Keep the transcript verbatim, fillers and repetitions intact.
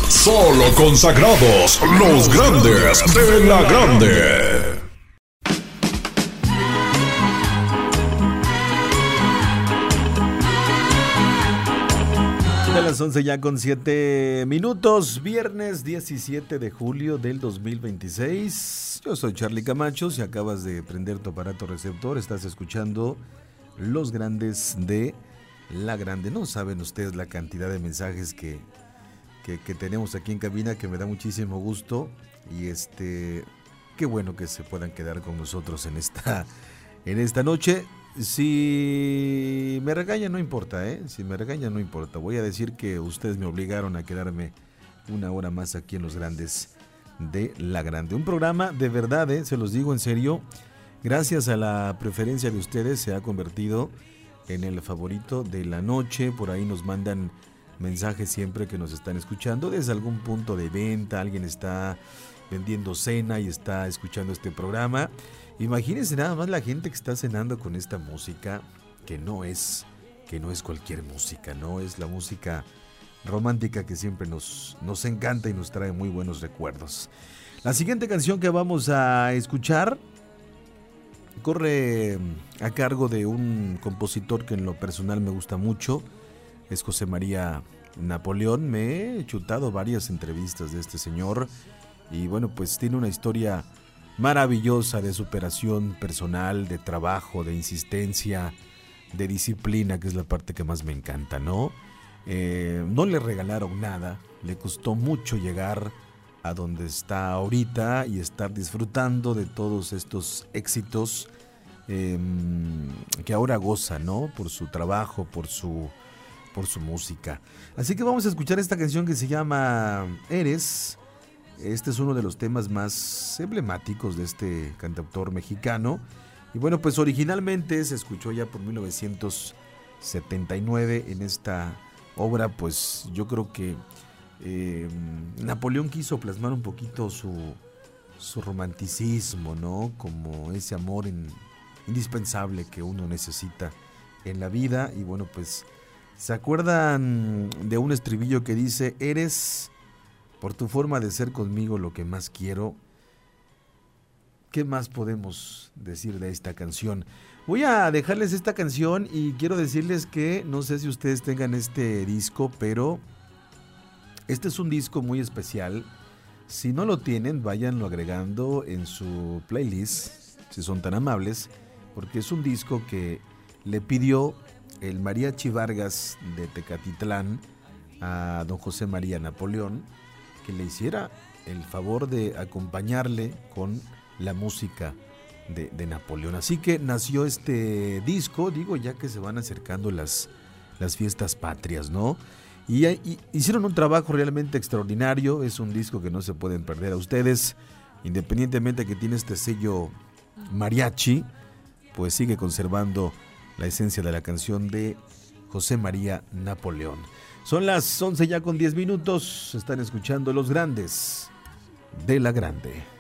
Solo consagrados, los grandes de la grande. De las once ya con siete minutos, viernes diecisiete de julio del dos mil veintiséis. Yo soy Charlie Camacho, si acabas de prender tu aparato receptor, estás escuchando Los Grandes de la Grande. No saben ustedes la cantidad de mensajes que, que, que tenemos aquí en cabina, que me da muchísimo gusto. Y este, qué bueno que se puedan quedar con nosotros en esta, en esta noche. Si me regañan no importa, ¿eh? Si me regañan no importa. Voy a decir que ustedes me obligaron a quedarme una hora más aquí en Los Grandes de la Grande. Un programa de verdad, ¿eh? Se los digo en serio. Gracias a la preferencia de ustedes se ha convertido en el favorito de la noche. Por ahí nos mandan mensajes siempre que nos están escuchando. Desde algún punto de venta, alguien está vendiendo cena y está escuchando este programa. Imagínense nada más la gente que está cenando con esta música, que no es, que no es cualquier música, no es la música romántica que siempre nos, nos encanta y nos trae muy buenos recuerdos. La siguiente canción que vamos a escuchar corre a cargo de un compositor que en lo personal me gusta mucho, es José María Napoleón. Me he chutado varias entrevistas de este señor y bueno, pues tiene una historia maravillosa de superación personal, de trabajo, de insistencia, de disciplina, que es la parte que más me encanta, ¿no? Eh, no le regalaron nada, le costó mucho llegar a donde está ahorita y estar disfrutando de todos estos éxitos eh, que ahora goza, ¿no? Por su trabajo, por su, por su música. Así que vamos a escuchar esta canción que se llama Eres. Este es uno de los temas más emblemáticos de este cantautor mexicano. Y bueno, pues originalmente se escuchó ya por mil novecientos setenta y nueve en esta obra. Pues yo creo que eh, Napoleón quiso plasmar un poquito su, su romanticismo, ¿no? Como ese amor in, indispensable que uno necesita en la vida. Y bueno, pues ¿se acuerdan de un estribillo que dice: eres por tu forma de ser conmigo lo que más quiero? ¿Qué más podemos decir de esta canción? Voy a dejarles esta canción y quiero decirles que no sé si ustedes tengan este disco, pero este es un disco muy especial. Si no lo tienen, váyanlo agregando en su playlist, si son tan amables, porque es un disco que le pidió el Mariachi Vargas de Tecatitlán a don José María Napoleón, que le hiciera el favor de acompañarle con la música de, de Napoleón. Así que nació este disco, digo, ya que se van acercando las, las fiestas patrias, ¿no? Y, y hicieron un trabajo realmente extraordinario. Es un disco que no se pueden perder a ustedes, independientemente que tiene este sello mariachi, pues sigue conservando la esencia de la canción de José María Napoleón. Son las once ya con diez minutos, están escuchando Los Grandes de la Grande.